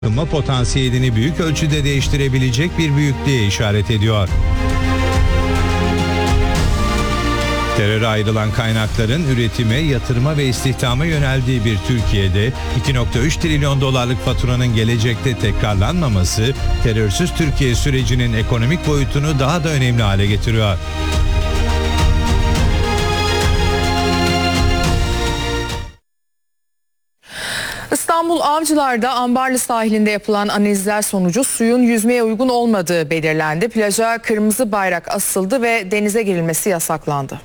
ısınma potansiyelini büyük ölçüde değiştirebilecek bir büyüklüğe işaret ediyor. Teröre ayrılan kaynakların üretime, yatırıma ve istihdama yöneldiği bir Türkiye'de 2,3 trilyon dolarlık faturanın gelecekte tekrarlanmaması, terörsüz Türkiye sürecinin ekonomik boyutunu daha da önemli hale getiriyor. İstanbul Avcılar'da Ambarlı sahilinde yapılan analizler sonucu suyun yüzmeye uygun olmadığı belirlendi. Plaja kırmızı bayrak asıldı ve denize girilmesi yasaklandı.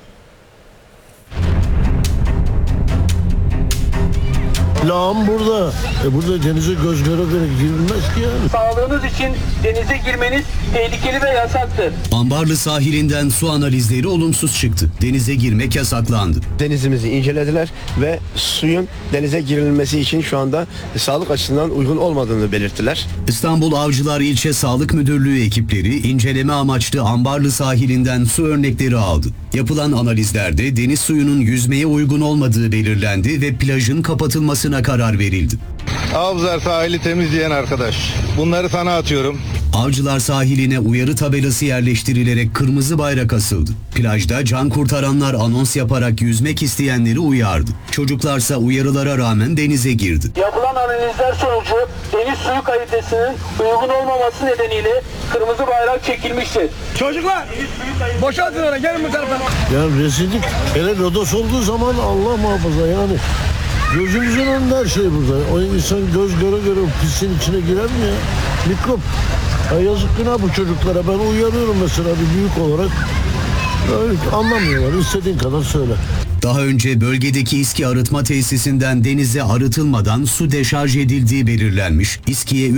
Lağım burada. Burada denize göz göre göre girilmez ki yani. Sağlığınız için denize girmeniz tehlikeli ve yasaktır. Ambarlı sahilinden su analizleri olumsuz çıktı. Denize girmek yasaklandı. Denizimizi incelediler ve suyun denize girilmesi için şu anda sağlık açısından uygun olmadığını belirttiler. İstanbul Avcılar İlçe Sağlık Müdürlüğü ekipleri inceleme amaçlı Ambarlı sahilinden su örnekleri aldı. Yapılan analizlerde deniz suyunun yüzmeye uygun olmadığı belirlendi ve plajın kapatılmasına karar verildi. Avcılar sahili temizleyen arkadaş. Bunları sana atıyorum. Avcılar sahiline uyarı tabelası yerleştirilerek kırmızı bayrak asıldı. Plajda can kurtaranlar anons yaparak yüzmek isteyenleri uyardı. Çocuklarsa uyarılara rağmen denize girdi. Yapılan analizler sonucu deniz suyu kalitesinin uygun olmaması nedeniyle kırmızı bayrak çekilmiştir. Çocuklar boşaltın oraya, gelin bu tarafa. Yani rezillik. Hele lodos olduğu zaman Allah muhafaza yani. Gözümüzün önünde her şey burada. O insan göz göre göre pisin içine girer mi ya? Mikrop. Ya yazık günah bu çocuklara. Ben uyarıyorum mesela bir büyük olarak. Öyle anlamıyorlar. İstediğin kadar söyle. Daha önce bölgedeki İSKİ arıtma tesisinden denize arıtılmadan su deşarj edildiği belirlenmiş. İSKİ'ye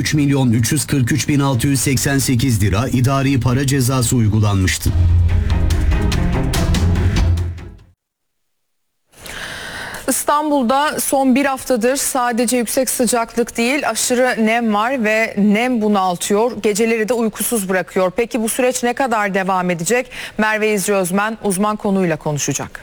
3.343.688 lira idari para cezası uygulanmıştı. İstanbul'da son bir haftadır sadece yüksek sıcaklık değil aşırı nem var ve nem bunaltıyor. Geceleri de uykusuz bırakıyor. Peki bu süreç ne kadar devam edecek? Merve İzci Özmen uzman konuyla konuşacak.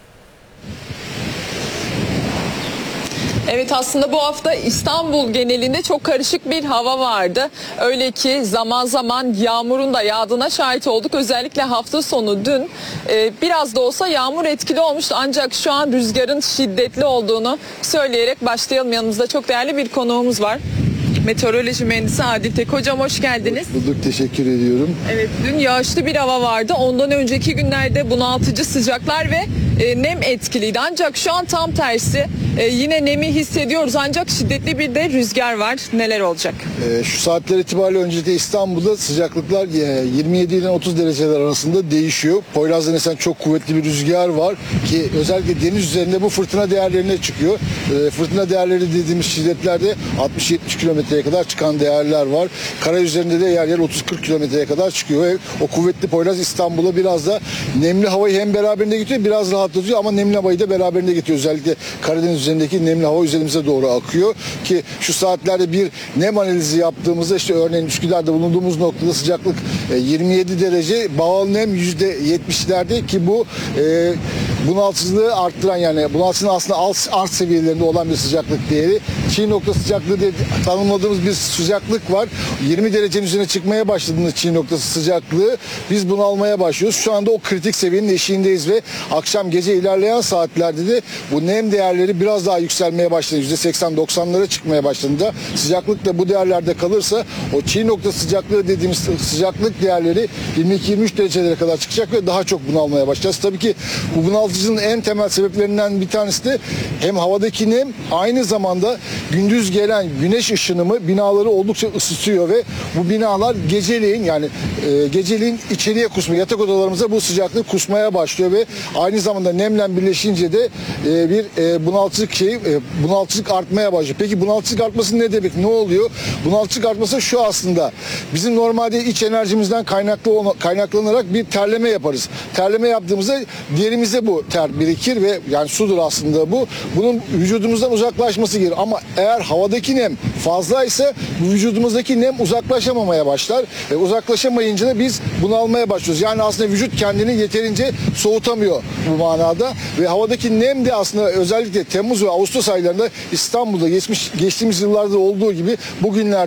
Evet, aslında bu hafta İstanbul genelinde çok karışık bir hava vardı. Öyle ki zaman zaman yağmurun da yağdığına şahit olduk. Özellikle hafta sonu dün biraz da olsa yağmur etkili olmuştu. Ancak şu an rüzgarın şiddetli olduğunu söyleyerek başlayalım. Yanımızda çok değerli bir konuğumuz var. Meteoroloji mühendisi Adil Tek. Hocam hoş geldiniz. Hoş bulduk, teşekkür ediyorum. Evet, dün yağışlı bir hava vardı. Ondan önceki günlerde bunaltıcı sıcaklar ve nem etkiliydi. Ancak şu an tam tersi. Yine nemi hissediyoruz ancak şiddetli bir de rüzgar var. Neler olacak? Şu saatler itibariyle öncelikle İstanbul'da sıcaklıklar 27 ile 30 dereceler arasında değişiyor. Poyraz'da mesela çok kuvvetli bir rüzgar var ki özellikle deniz üzerinde bu fırtına değerlerine çıkıyor. Fırtına değerleri dediğimiz şiddetlerde 60-70 kilometreye kadar çıkan değerler var. Kara üzerinde de yer yer 30-40 kilometreye kadar çıkıyor. Ve o kuvvetli Poyraz İstanbul'a biraz da nemli havayı hem beraberinde getiriyor, biraz rahatlatıyor ama nemli havayı da beraberinde getiriyor. Özellikle Karadeniz üzerindeki nemli hava üzerimize doğru akıyor ki şu saatlerde bir nem analizi yaptığımızda işte örneğin Üsküdar'da bulunduğumuz noktada sıcaklık 27 derece, bağıl nem %70'lerde ki bu bunaltıcılığı arttıran, yani bunaltının aslında alt seviyelerinde olan bir sıcaklık değeri. Çiğ nokta sıcaklığı diye tanımladığımız bir sıcaklık var. 20 derecenin üzerine çıkmaya başladığında çiğ noktası sıcaklığı biz bunu almaya başlıyoruz. Şu anda o kritik seviyenin eşiğindeyiz ve akşam gece ilerleyen saatlerde de bu nem değerleri biraz daha yükselmeye başladı. %80-90'lara çıkmaya başladığında sıcaklık da bu değerlerde kalırsa o çiğ nokta sıcaklığı dediğimiz sıcaklık değerleri 22-23 derecelere kadar çıkacak ve daha çok bunalmaya başlayacağız. Tabii ki bu bunaltıcının en temel sebeplerinden bir tanesi de hem havadaki nem, aynı zamanda gündüz gelen güneş ışınımı binaları oldukça ısıtıyor ve bu binalar geceliğin içeriye kusmuyor. Yatak odalarımıza bu sıcaklık kusmaya başlıyor ve aynı zamanda nemle birleşince de bir bunaltıcılık artmaya başlıyor. Peki bunaltıcılık artması ne demek? Ne oluyor? Bunaltıcılık artması şu aslında. Bizim normalde iç enerjimizden kaynaklanarak bir terleme yaparız. Terleme yaptığımızda derimize bu bu ter birikir ve yani sudur aslında bu. Bunun vücudumuzdan uzaklaşması gerekir. Ama eğer havadaki nem fazlaysa bu vücudumuzdaki nem uzaklaşamamaya başlar. Uzaklaşamayınca da biz bunalmaya başlıyoruz. Yani aslında vücut kendini yeterince soğutamıyor bu manada ve havadaki nem de aslında özellikle Temmuz ve Ağustos aylarında İstanbul'da geçtiğimiz yıllarda olduğu gibi bugünlerde